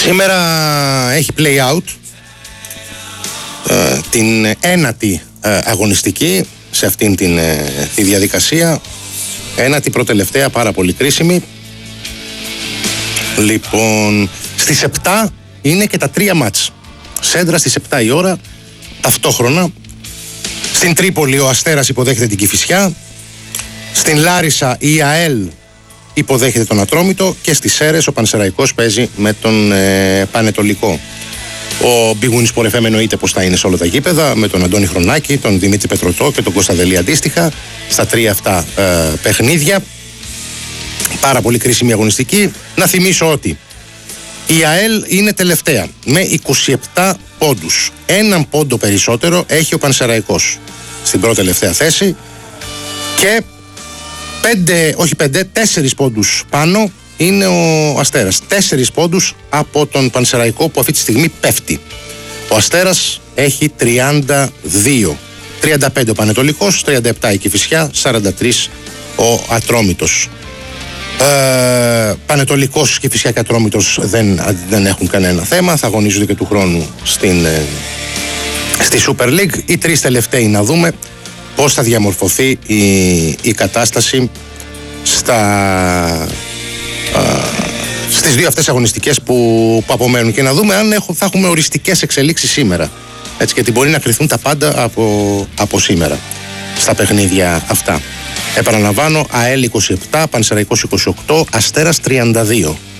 Σήμερα έχει play out την ένατη αγωνιστική σε αυτήν τη διαδικασία. Ένατη προτελευταία, πάρα πολύ κρίσιμη. Λοιπόν, στις 7 είναι και τα 3 μάτς. Σέντρα στις 7 η ώρα, ταυτόχρονα. Στην Τρίπολη ο Αστέρας υποδέχεται την Κηφισιά. Στην Λάρισα η ΑΕΛ υποδέχεται τον Ατρόμητο. Και στις Σέρρες ο Πανσεραϊκός παίζει με τον Πανετολικό. Ο Big Win Sport FM εννοείται πως θα είναι σε όλα τα γήπεδα, με τον Αντώνη Χρονάκη, τον Δημήτρη Πετρωτό και τον Κώστα Δελή αντίστοιχα, στα 3 αυτά παιχνίδια. Πάρα πολύ κρίσιμη αγωνιστική. Να θυμίσω ότι η ΑΕΛ είναι τελευταία με 27 πόντους. Έναν πόντο περισσότερο έχει ο Πανσεραϊκός στην πρώτη τελευταία θέση και 4 πόντους πάνω είναι ο Αστέρας. 4 πόντους από τον Πανσεραϊκό που αυτή τη στιγμή πέφτει. Ο Αστέρας έχει 32. 35 ο Πανετολικός, 37 η Κηφισιά, 43 ο Ατρόμητος. Πανετολικός, Κηφισιά και Ατρόμητος δεν έχουν κανένα θέμα. Θα αγωνίζονται και του χρόνου στη Super League. Οι 3 τελευταίοι να δούμε πώς θα διαμορφωθεί η κατάσταση στις 2 αυτές αγωνιστικές που απομένουν και να δούμε αν θα έχουμε οριστικές εξελίξεις σήμερα. Έτσι, γιατί μπορεί να κρυθούν τα πάντα από σήμερα στα παιχνίδια αυτά. Επαναλαμβάνω, ΑΕΛ 27, Πανσεραϊκός 28, Αστέρας 32.